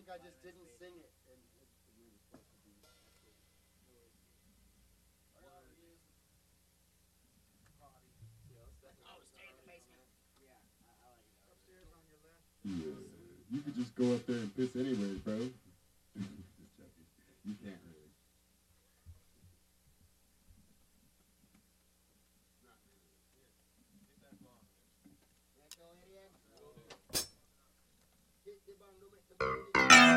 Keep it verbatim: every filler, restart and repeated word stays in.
I just didn't sing it, and it, we were supposed to be. Oh, stay in the basement. Yeah, I, I like it. Upstairs on your left. Yeah. You could just go up there and piss anyways, bro. Just joking. You can't